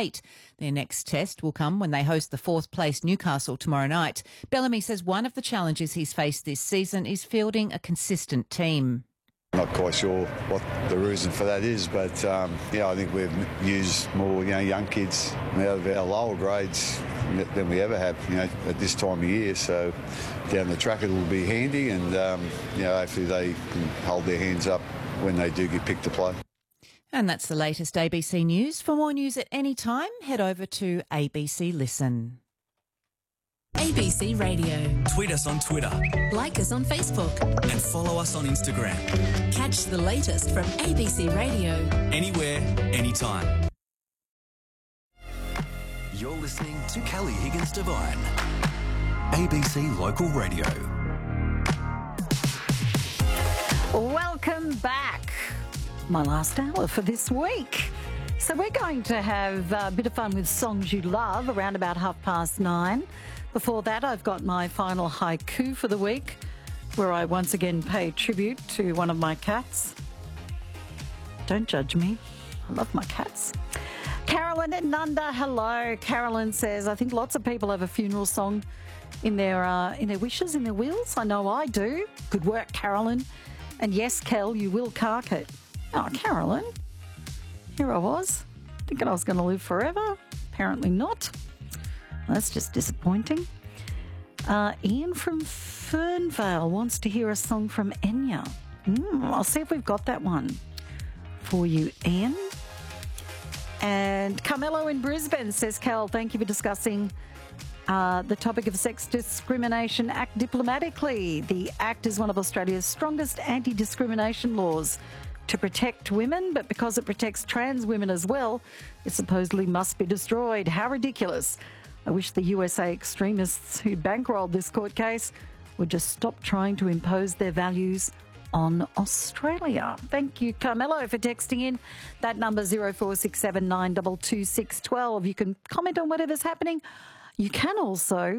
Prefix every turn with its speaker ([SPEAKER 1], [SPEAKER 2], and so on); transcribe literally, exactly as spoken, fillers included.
[SPEAKER 1] eight. Their next test will come when they host the fourth-place Newcastle tomorrow night. Bellamy says one of the challenges he's faced this season is fielding a consistent team.
[SPEAKER 2] Not quite sure what the reason for that is, but um, yeah, I think we've used more, you know, young kids out of our lower grades than we ever have, you know, at this time of year. So down the track it will be handy, and um, you know, hopefully they can hold their hands up when they do get picked to play.
[SPEAKER 1] And that's the latest A B C News. For more news at any time, head over to A B C Listen.
[SPEAKER 3] A B C Radio.
[SPEAKER 4] Tweet us on Twitter.
[SPEAKER 3] Like us on Facebook.
[SPEAKER 4] And follow us on Instagram.
[SPEAKER 3] Catch the latest from A B C Radio.
[SPEAKER 4] Anywhere, anytime.
[SPEAKER 5] You're listening to Kelly Higgins Devine. A B C Local Radio.
[SPEAKER 6] Welcome back. My last hour for this week. So we're going to have a bit of fun with songs you love around about half past nine. Before that, I've got my final haiku for the week, where I once again pay tribute to one of my cats. Don't judge me. I love my cats. Carolyn at Nunda, hello. Carolyn says, I think lots of people have a funeral song in their uh, in their wishes, in their wills. I know I do. Good work, Carolyn. And yes, Kel, you will cark it. Oh, Carolyn. Here I was, thinking I was going to live forever. Apparently not. That's just disappointing. Uh, Ian from Fernvale wants to hear a song from Enya. Mm, I'll see if we've got that one for you, Ian. And Carmelo in Brisbane says, Cal, thank you for discussing uh, the topic of Sex Discrimination Act diplomatically. The Act is one of Australia's strongest anti-discrimination laws to protect women, but because it protects trans women as well, it supposedly must be destroyed. How ridiculous. I wish the U S A extremists who bankrolled this court case would just stop trying to impose their values on Australia. Thank you, Carmelo, for texting in. That number zero four six seven nine two two six one two. You can comment on whatever's happening. You can also